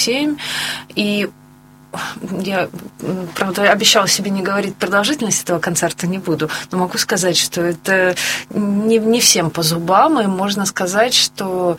7. И я, правда, обещала себе не говорить продолжительность этого концерта, не буду, но могу сказать, что это не всем по зубам, и можно сказать, что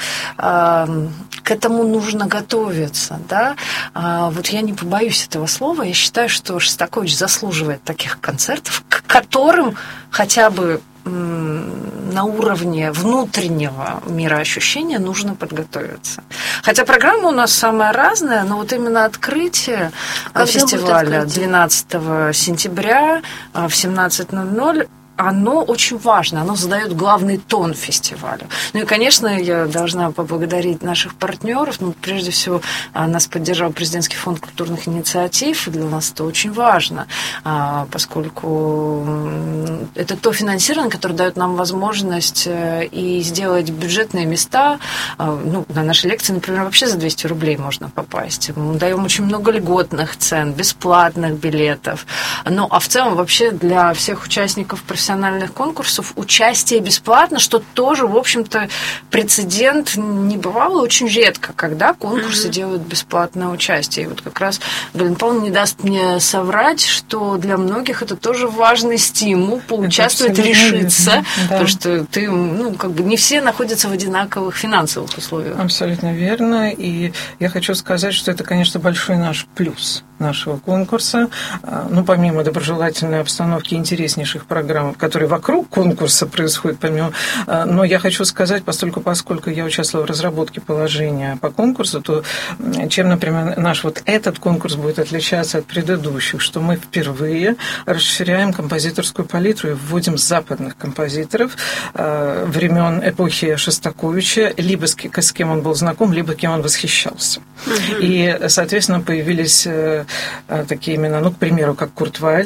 к этому нужно готовиться. Да? Вот я не побоюсь этого слова, я считаю, что Шостакович заслуживает таких концертов, к которым хотя бы на уровне внутреннего мироощущения нужно подготовиться. Хотя программа у нас самая разная, но вот именно открытие фестиваля 12 сентября в 17:00 оно очень важно, оно задает главный тон фестиваля. Ну и, конечно, я должна поблагодарить наших партнеров. Ну, прежде всего, нас поддержал президентский фонд культурных инициатив, и для нас это очень важно, поскольку это то финансирование, которое дает нам возможность и сделать бюджетные места. Ну, на наши лекции, например, вообще за 200 рублей можно попасть. Мы даем очень много льготных цен, бесплатных билетов. Ну, а в целом вообще для всех участников профессиональных конкурсов участие бесплатно, что тоже, в общем-то, прецедент не бывало очень редко, когда конкурсы делают бесплатное участие. И вот как раз Галина Павловна не даст мне соврать, что для многих это тоже важный стимул поучаствовать, решиться, да. Потому что ты, ну, как бы не все находятся в одинаковых финансовых условиях. Абсолютно верно. И я хочу сказать, что это, конечно, большой наш плюс нашего конкурса. Ну, помимо доброжелательной обстановки интереснейших программ, которые вокруг конкурса происходят, помимо... Но я хочу сказать, поскольку я участвовала в разработке положения по конкурсу, то чем, например, наш вот этот конкурс будет отличаться от предыдущих, что мы впервые расширяем композиторскую палитру и вводим западных композиторов времен эпохи Шостаковича, либо с кем он был знаком, либо кем он восхищался. И, соответственно, появились такие имена, ну, к примеру, как Курт Вайль.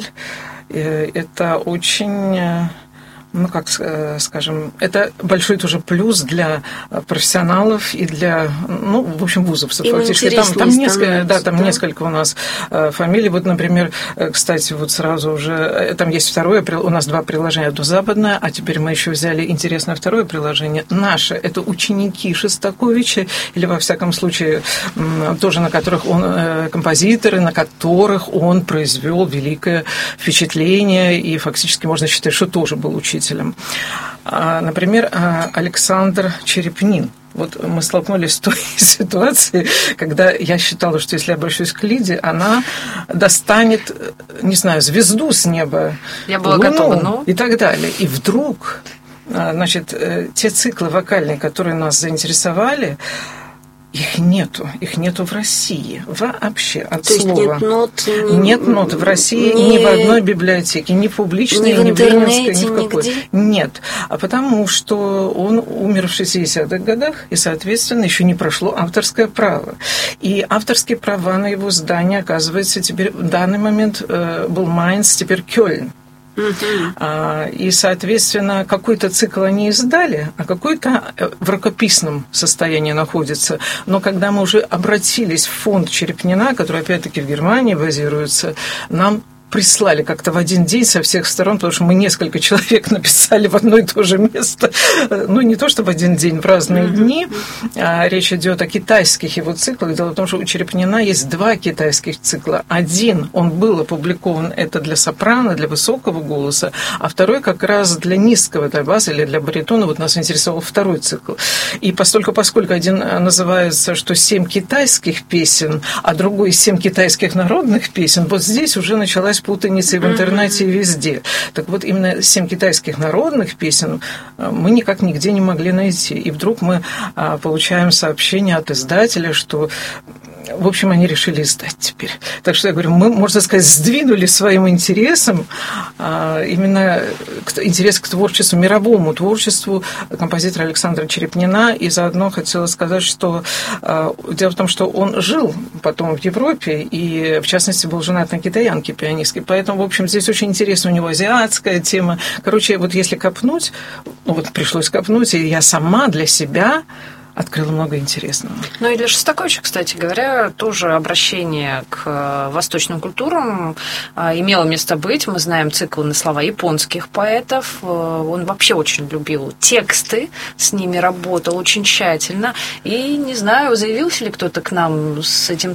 Это очень... ну, как скажем, это большой тоже плюс для профессионалов и для, ну, в общем, вузовцев. Фактически там несколько, да, там несколько у нас фамилий. Вот, например, кстати, вот сразу уже, там есть второе, у нас два приложения, одно западное, а теперь мы еще взяли интересное второе приложение. Наше, это ученики Шостаковича, или, во всяком случае, тоже на которых он, композиторы, на которых он произвел великое впечатление, и фактически можно считать, что тоже был учителем. Например, Александр Черепнин. Вот мы столкнулись с той ситуацией, когда я считала, что если я обращусь к Лиде, она достанет, не знаю, звезду с неба, я была Луну готова, но... и так далее. И вдруг, значит, те циклы вокальные, которые нас заинтересовали, их нету в России вообще от то слова. Нет нот в России ни в одной библиотеке, ни публичной, ни в Ленинской, ни в какой. Нигде? Нет, а потому что он умер в 60-х годах, и, соответственно, еще не прошло авторское право. И авторские права на его издание, оказывается, теперь в данный момент был Майнц, теперь Кёльн. И, соответственно, какой-то цикл они издали, а какой-то в рукописном состоянии находится. Но когда мы уже обратились в фонд Черепнина, который, опять-таки, в Германии базируется, нам прислали как-то в один день со всех сторон, потому что мы несколько человек написали в одно и то же место. Ну, не то, что в один день, в разные дни. Речь идет о китайских его циклах. Дело в том, что у Черепнина есть два китайских цикла. Один, он был опубликован, это для сопрано, для высокого голоса, а второй как раз для низкого, для баса или для баритона. Вот нас интересовал второй цикл. И поскольку один называется, что 7 китайских песен, а другой 7 китайских народных песен, вот здесь уже началась путаницы в интернете и везде. Так вот, именно 7 китайских народных песен мы никак нигде не могли найти. И вдруг мы получаем сообщение от издателя, что, в общем, они решили издать теперь. Так что я говорю, мы, можно сказать, сдвинули своим интересом именно интерес к творчеству, мировому творчеству композитора Александра Черепнина. И заодно хотела сказать, что дело в том, что он жил потом в Европе и, в частности, был женат на китаянке, пианистке. Поэтому, в общем, здесь очень интересна у него азиатская тема. Короче, вот если копнуть, ну вот пришлось копнуть, и я сама для себя открыл много интересного. Ну и для Шостаковича, кстати говоря, тоже обращение к восточным культурам имело место быть. Мы знаем цикл на слова японских поэтов. Он вообще очень любил тексты, с ними работал очень тщательно. И, не знаю, заявился ли кто-то к нам с этим